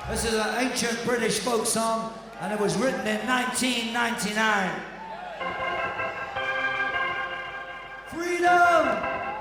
This is an ancient British folk song, and it was written in 1999.